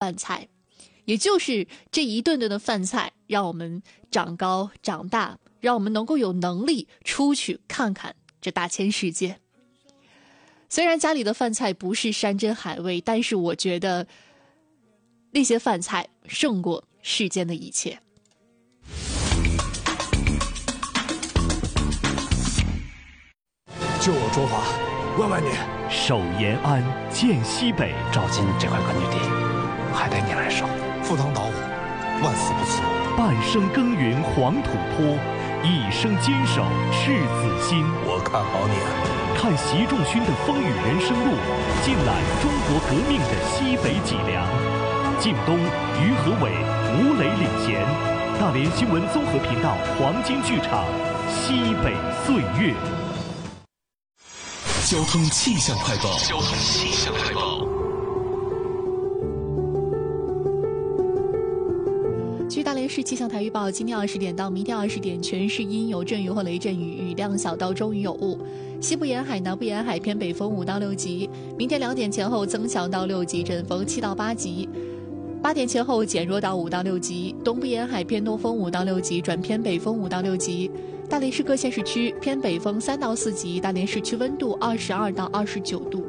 饭菜，也就是这一顿顿的饭菜让我们长高长大，让我们能够有能力出去看看这大千世界。虽然家里的饭菜不是山珍海味，但是我觉得那些饭菜胜过世间的一切。 就我中华，万万年！ 守延安，建西北。 赵金这块根据地，还得你来守。 赴汤蹈火，万死不辞。 半生耕耘黄土坡，一生坚守赤子心。 我看好你。 看习仲勋的风雨人生路，尽览中国革命的西北脊梁。晋东、于和伟、吴磊领衔，大连新闻综合频道黄金剧场《西北岁月》。 交通气象快报。 据大连市气象台预报，今天20点到明天20点，全市阴有阵雨或雷阵雨，雨量小到中雨有雾。西部沿海、南部沿海偏北风5到6级。明天2点前后增强到6级，阵风7到8级。8点前后减弱到5到6级。东部沿海偏东风5到6级，转偏北风5到6级。大连市各县市区偏北风3到4级，大连市区温度22到29度。